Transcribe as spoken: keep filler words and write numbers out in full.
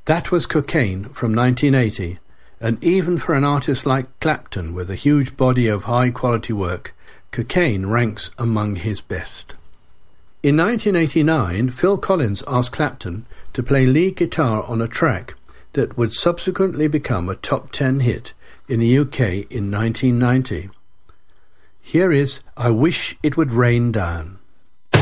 That was Cocaine from nineteen eighty, and even for an artist like Clapton with a huge body of high-quality work, Cocaine ranks among his best. In nineteen eighty-nine, Phil Collins asked Clapton to play lead guitar on a track that would subsequently become a top ten hit in the U K in nineteen ninety. Here is I Wish It Would Rain Down.